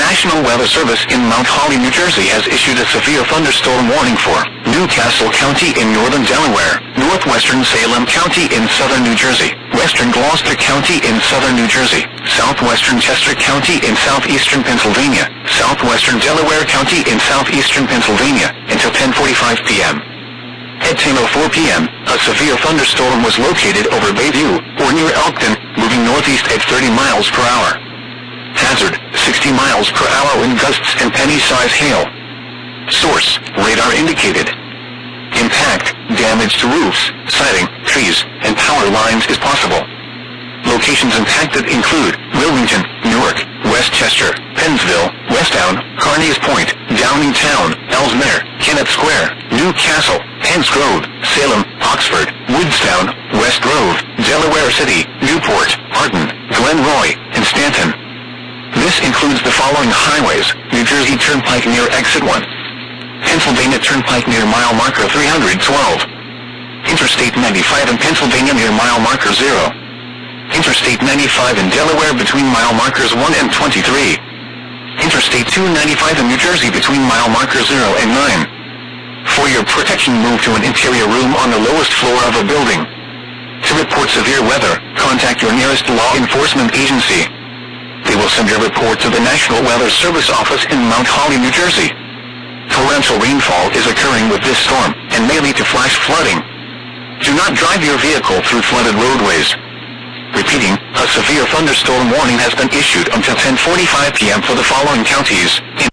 National Weather Service in Mount Holly, New Jersey has issued a severe thunderstorm warning for Newcastle County in northern Delaware, northwestern Salem County in southern New Jersey, western Gloucester County in southern New Jersey, southwestern Chester County in southeastern Pennsylvania, southwestern Delaware County in southeastern Pennsylvania, until 10:45 p.m. At 10:04 p.m., a severe thunderstorm was located over Bayview, or near Elkton, moving northeast at 30 miles per hour. Hazard, 60 miles per hour wind gusts and penny-size hail. Source, radar indicated. Impact, damage to roofs, siding, trees, and power lines is possible. Locations impacted include Wilmington, Newark, Westchester, Pennsville, Westtown, Carneys Point, Downingtown, Ellesmere, Kennett Square, Newcastle, Penns Grove, Salem, Oxford, Woodstown, West Grove, Delaware City, Newport, Arden, Glenroy, and Stanton. This includes the following highways: New Jersey Turnpike near Exit 1, Pennsylvania Turnpike near mile marker 312, Interstate 95 in Pennsylvania near mile marker 0, Interstate 95 in Delaware between mile markers 1 and 23, Interstate 295 in New Jersey between mile markers 0 and 9. For your protection, move to an interior room on the lowest floor of a building. To report severe weather, contact your nearest law enforcement agency. They will send your report to the National Weather Service office in Mount Holly, New Jersey. Torrential rainfall is occurring with this storm and may lead to flash flooding. Do not drive your vehicle through flooded roadways. Repeating, a severe thunderstorm warning has been issued until 10:45 p.m. for the following counties: in